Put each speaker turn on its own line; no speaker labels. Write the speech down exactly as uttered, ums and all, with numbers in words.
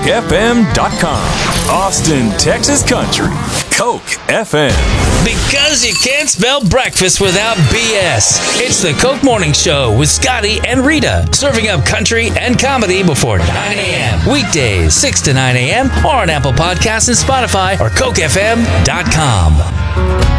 F M dot com. Austin, Texas Country. Coke F M.
Because you can't spell breakfast without B S. It's the Coke Morning Show with Scotty and Rita, serving up country and comedy before nine a.m. Weekdays, six to nine a.m. or on Apple Podcasts and Spotify or Coke F M dot com.